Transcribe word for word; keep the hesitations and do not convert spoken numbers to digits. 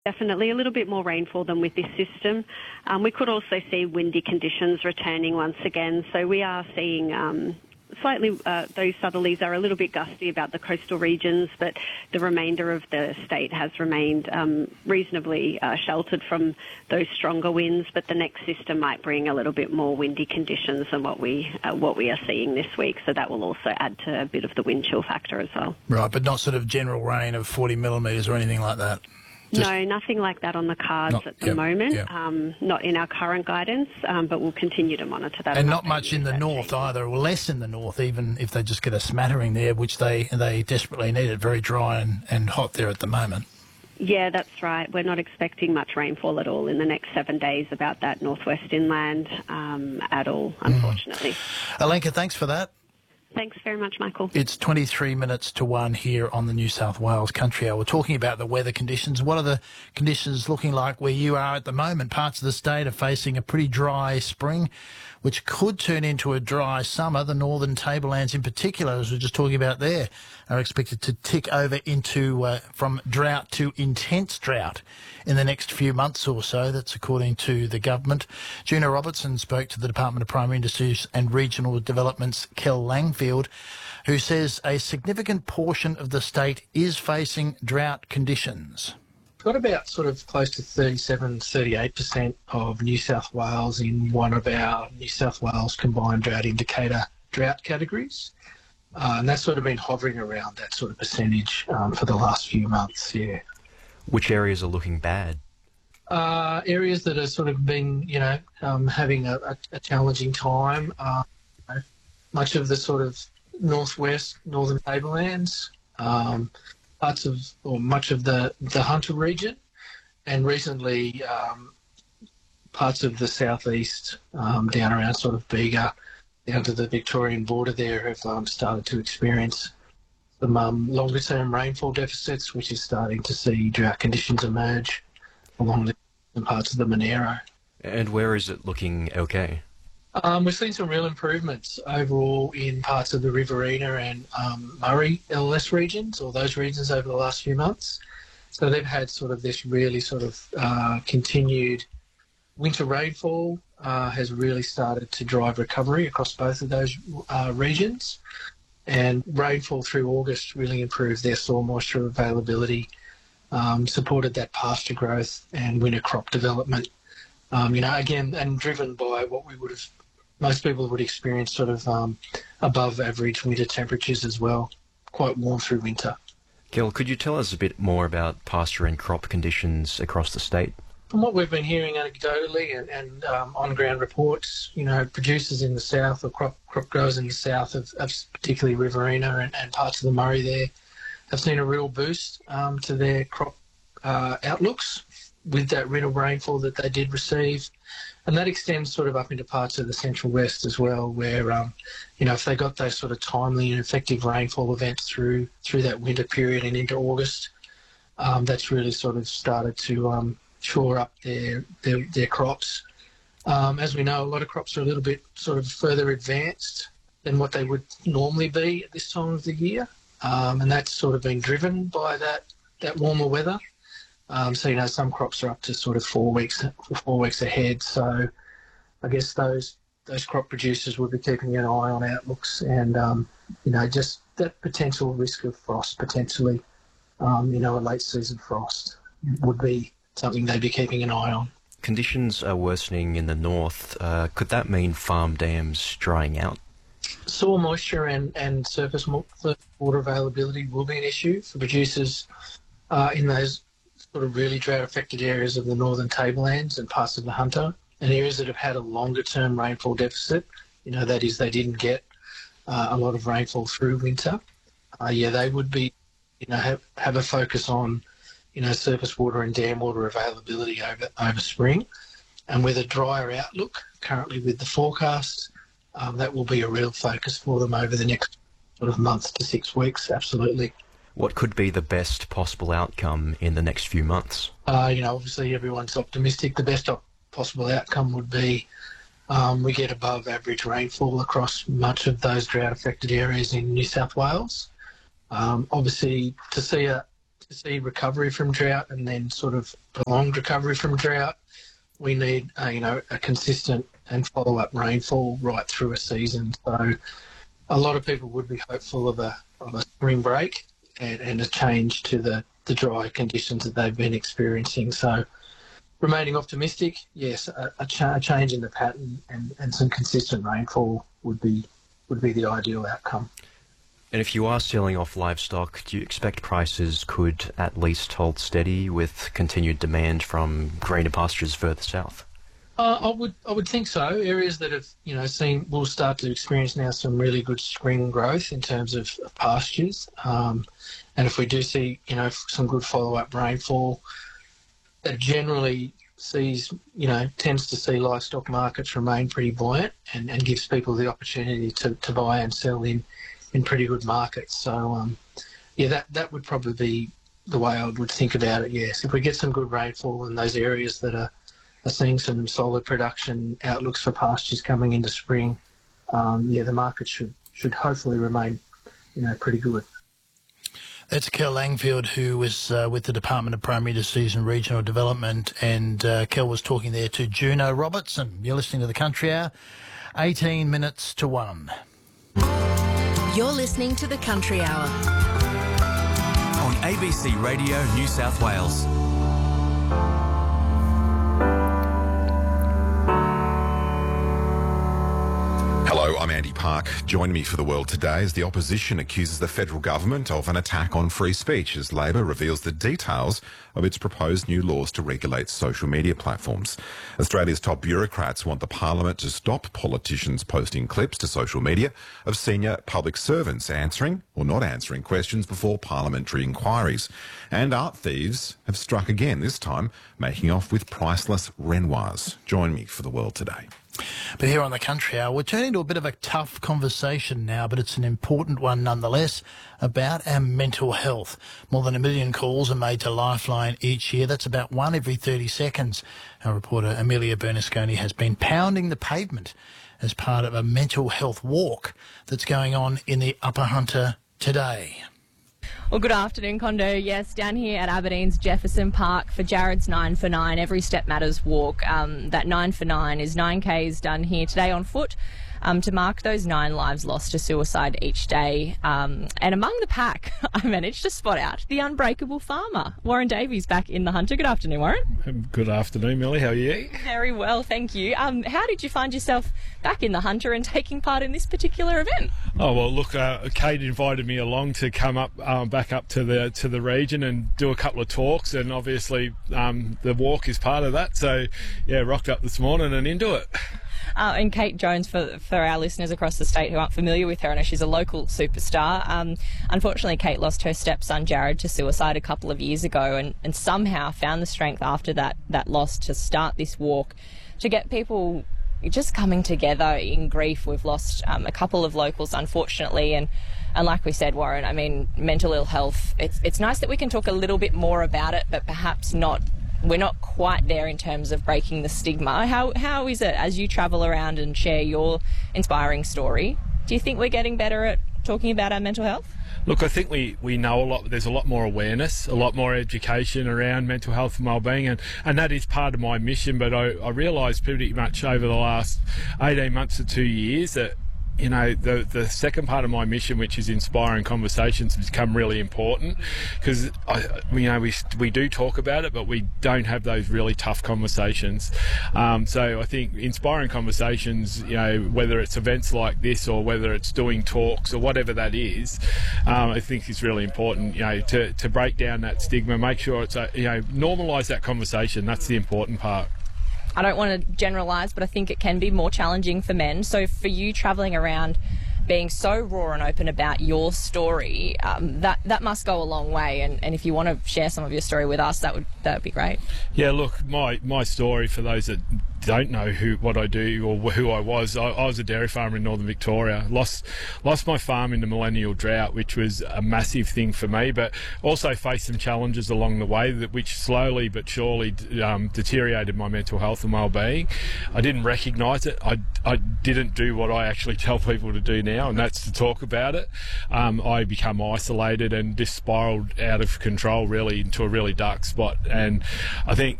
Definitely a little bit more rainfall than with this system. Um, we could also see windy conditions returning once again. So we are seeing um, slightly, uh, those southerlies are a little bit gusty about the coastal regions, but the remainder of the state has remained um, reasonably uh, sheltered from those stronger winds. But the next system might bring a little bit more windy conditions than what we uh, what we are seeing this week. So that will also add to a bit of the wind chill factor as well. Right, but not sort of general rain of forty millimetres or anything like that? Just no, nothing like that on the cards not, at the yep, moment, yep. Um, not in our current guidance, um, but we'll continue to monitor that. And not much in the north changes. either, or less in the north, even if they just get a smattering there, which they, they desperately need. It very dry and, and hot there at the moment. Yeah, that's right. We're not expecting much rainfall at all in the next seven days about that northwest inland um, at all, unfortunately. Mm. Alenka, thanks for that. Thanks very much, Michael. It's twenty-three minutes to one here on the New South Wales Country Hour. We're talking about the weather conditions. What are the conditions looking like where you are at the moment? Parts of the state are facing a pretty dry spring, which could turn into a dry summer. The northern tablelands in particular, as we were just talking about there, are expected to tick over into uh, from drought to intense drought in the next few months or so. That's according to the government. Gina Robertson spoke to the Department of Primary Industries and Regional Development's Kel Langfield, who says a significant portion of the state is facing drought conditions. Got about sort of close to thirty-seven, thirty-eight percent of New South Wales in one of our New South Wales combined drought indicator drought categories. Uh, and that's sort of been hovering around that sort of percentage um, for the last few months, yeah. Which areas are looking bad? Uh, areas that have sort of been, you know, um, having a, a, a challenging time. Uh, you know, much of the sort of northwest, northern tablelands, um, parts of, or much of the, the Hunter region, and recently um, parts of the southeast, um, down around sort of Bega, down to the Victorian border there, have um, started to experience some um, longer-term rainfall deficits, which is starting to see drought conditions emerge along the parts of the Monero. And where is it looking okay? Um, we've seen some real improvements overall in parts of the Riverina and um, Murray L L S regions, or those regions over the last few months. So they've had sort of this really sort of uh, continued winter rainfall uh, has really started to drive recovery across both of those uh, regions. And rainfall through August really improved their soil moisture availability, um, supported that pasture growth and winter crop development. Um, you know, again, and driven by what we would have, most people would experience sort of um, above average winter temperatures as well, quite warm through winter. Kel, could you tell us a bit more about pasture and crop conditions across the state? From what we've been hearing anecdotally and, and um, on-ground reports, you know, producers in the south or crop, crop growers in the south of, of particularly Riverina and, and parts of the Murray there have seen a real boost um, to their crop uh, outlooks with that winter rainfall that they did receive. And that extends sort of up into parts of the central west as well, where, um, you know, if they got those sort of timely and effective rainfall events through through that winter period and into August, um, that's really sort of started to um, shore up their, their, their crops. Um, as we know, a lot of crops are a little bit sort of further advanced than what they would normally be at this time of the year. Um, and that's sort of been driven by that, that warmer weather. Um, so, you know, some crops are up to sort of four weeks four weeks ahead. So I guess those those crop producers would be keeping an eye on outlooks and, um, you know, just that potential risk of frost potentially, um, you know, a late season frost would be something they'd be keeping an eye on. Conditions are worsening in the north. Uh, could that mean farm dams drying out? Soil moisture and, and surface water availability will be an issue for producers uh, in those sort of really drought-affected areas of the northern tablelands and parts of the Hunter, and areas that have had a longer-term rainfall deficit. You know, that is, they didn't get uh, a lot of rainfall through winter. Uh, yeah, they would be, you know, have, have a focus on, you know, surface water and dam water availability over over spring. And with a drier outlook, currently with the forecast, um, that will be a real focus for them over the next sort of month to six weeks, absolutely. What could be the best possible outcome in the next few months? Uh, you know, obviously everyone's optimistic. The best op- possible outcome would be um, we get above average rainfall across much of those drought-affected areas in New South Wales. Um, obviously, to see a to see recovery from drought and then sort of prolonged recovery from drought, we need uh, you know a consistent and follow-up rainfall right through a season. So a lot of people would be hopeful of a of a spring break and, and a change to the, the dry conditions that they've been experiencing. So remaining optimistic, yes, a, a, cha- a change in the pattern and, and some consistent rainfall would be would be the ideal outcome. And if you are selling off livestock, do you expect prices could at least hold steady with continued demand from greener pastures further south? Uh, I would I would think so. Areas that have you know seen will start to experience now some really good spring growth in terms of, of pastures, um, and if we do see you know some good follow up rainfall, that generally sees you know tends to see livestock markets remain pretty buoyant and, and gives people the opportunity to, to buy and sell in. in pretty good markets. So, um, yeah, that, that would probably be the way I would think about it, yes. If we get some good rainfall in those areas that are, are seeing some solid production outlooks for pastures coming into spring, um, yeah, the market should, should hopefully remain, you know, pretty good. That's Kel Langfield, who was uh, with the Department of Primary Industries and Regional Development, and uh, Kel was talking there to Juno Robertson. You're listening to The Country Hour, eighteen minutes to one. You're listening to The Country Hour on A B C Radio New South Wales. Hello, I'm Andy Park. Joining me for The World today as the opposition accuses the federal government of an attack on free speech as Labor reveals the details of its proposed new laws to regulate social media platforms. Australia's top bureaucrats want the Parliament to stop politicians posting clips to social media of senior public servants answering or not answering questions before parliamentary inquiries. And art thieves have struck again, this time making off with priceless Renoirs. Join me for The World today. But here on The Country Hour, we're turning to a bit of a tough conversation now, but it's an important one nonetheless, about our mental health. More than a million calls are made to Lifeline each year. That's about one every thirty seconds. Our reporter Amelia Bernasconi has been pounding the pavement as part of a mental health walk that's going on in the Upper Hunter today. Well, good afternoon, Condo. Yes, down here at Aberdeen's Jefferson Park for Jared's nine for nine Every Step Matters walk. Um, that nine for nine is nine Ks done here today on foot um, to mark those nine lives lost to suicide each day. Um, and among the pack, I managed to spot out the unbreakable farmer. Warren Davies back in the Hunter. Good afternoon, Warren. Good afternoon, Millie. How are you? Very well, thank you. Um, how did you find yourself back in the Hunter and taking part in this particular event? Oh well, look, uh, Kate invited me along to come up, um, back up to the to the region and do a couple of talks, and obviously um, the walk is part of that. So, yeah, rocked up this morning and into it. Uh, and Kate Jones, for for our listeners across the state who aren't familiar with her, I know she's a local superstar. Um, unfortunately, Kate lost her stepson Jared to suicide a couple of years ago, and, and somehow found the strength after that that loss to start this walk to get people just coming together in grief. We've lost um, a couple of locals, unfortunately, and and like we said, Warren, I mean, mental ill health, it's it's nice that we can talk a little bit more about it, but perhaps not, we're not quite there in terms of breaking the stigma. How How is it as you travel around and share your inspiring story? Do you think we're getting better at talking about our mental health? Look, I think we, we know a lot. There's a lot more awareness, a lot more education around mental health and wellbeing, and, and that is part of my mission. But I, I realised pretty much over the last eighteen months to two years that, you know, the the second part of my mission, which is inspiring conversations, has become really important, because I, you know, we we do talk about it, but we don't have those really tough conversations. Um, so I think inspiring conversations, you know, whether it's events like this or whether it's doing talks or whatever that is, um, I think is really important. You know, to to break down that stigma, make sure it's a, you know, normalise that conversation. That's the important part. I don't want to generalise, but I think it can be more challenging for men. So for you travelling around being so raw and open about your story, um, that, that must go a long way. And, and if you want to share some of your story with us, that would that would be great. Yeah, look, my, my story, for those that don't know who what I do or who I was, I, I was a dairy farmer in northern Victoria. Lost lost my farm in the millennial drought, which was a massive thing for me, but also faced some challenges along the way that which slowly but surely um, deteriorated my mental health and well-being. I didn't recognise it. I, I didn't do what I actually tell people to do now, and that's to talk about it. Um, I become isolated and just spiralled out of control really into a really dark spot. And I think